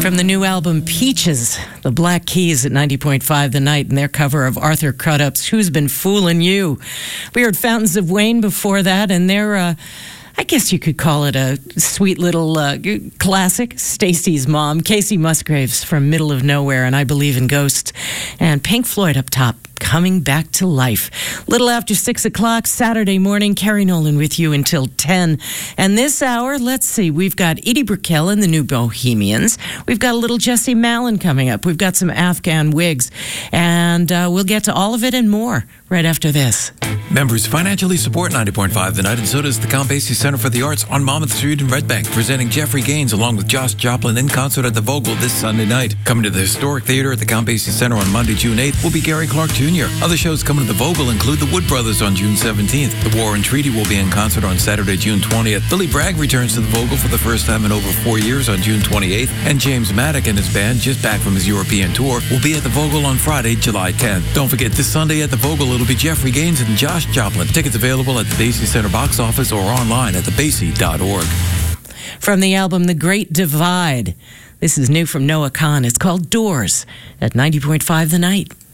From the new album Peaches, the Black Keys at 90.5 The Night and their cover of Arthur Crudup's Who's Been Foolin' You. We heard Fountains of Wayne before that, and they're, I guess you could call it a sweet little classic. Stacey's mom, Casey Musgraves from Middle of Nowhere, and I Believe in Ghosts. And Pink Floyd up top, Coming Back to Life. Little after 6 o'clock, Saturday morning, Carrie Nolan with you until 10. And this hour, let's see, we've got Edie Brickell and the New Bohemians. We've got a little Jesse Malin coming up. We've got some Afghan Wigs. And we'll get to all of it and more right after this. Members financially support 90.5 The Night, and so does the Count Basie Center for the Arts on Monmouth Street in Red Bank, presenting Jeffrey Gaines along with Josh Joplin in concert at the Vogel this Sunday night. Coming to the Historic Theater at the Count Basie Center on Monday, June 8th will be Gary Clark Jr. Other shows coming to the Vogel include the Wood Brothers on June 17th. The War and Treaty will be in concert on Saturday, June 20th. Billy Bragg returns to the Vogel for the first time in over 4 years on June 28th. And James Maddock and his band, just back from his European tour, will be at the Vogel on Friday, July 10th. Don't forget, this Sunday at the Vogel, it'll be Jeffrey Gaines and Josh Joplin. Tickets available at the Basie Center box office or online at thebasie.org. From the album The Great Divide, this is new from Noah Kahn. It's called Doors at 90.5 The Night.